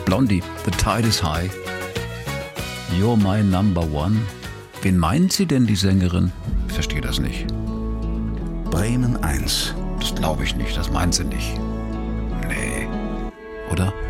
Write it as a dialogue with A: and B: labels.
A: Blondie, The Tide is High. You're my number one. Wen meint sie denn, die Sängerin? Ich verstehe das nicht.
B: Bremen 1.
A: Das glaube ich nicht, das meint sie nicht. Nee. Oder?